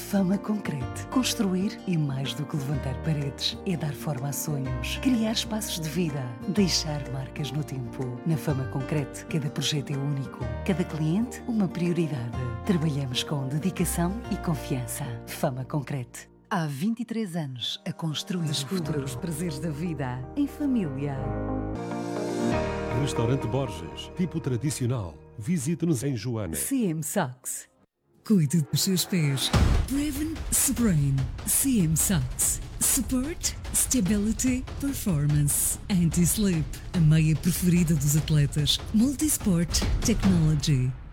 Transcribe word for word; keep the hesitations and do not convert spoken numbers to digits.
Fama Concrete. Construir é mais do que levantar paredes, é dar forma a sonhos, criar espaços de vida, deixar marcas no tempo. Na Fama Concrete, cada projeto é único, cada cliente uma prioridade. Trabalhamos com dedicação e confiança. Fama Concrete. Há vinte e três anos a construir Descubra os prazeres da vida em família. Restaurante Borges, tipo tradicional. Visite-nos em Joana. C M Socks. Cuide dos seus pés. Preven Sprain. C M Socks. Support, Stability, Performance. Anti-Slip. A meia preferida dos atletas. Multisport Technology.